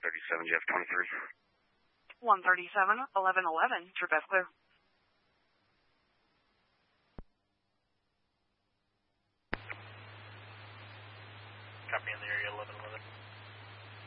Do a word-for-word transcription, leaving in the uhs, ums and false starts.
thirty-seven, Jeff twenty-three. one thirty-seven, eleven eleven, Trip F clear. Copy in the area eleven eleven.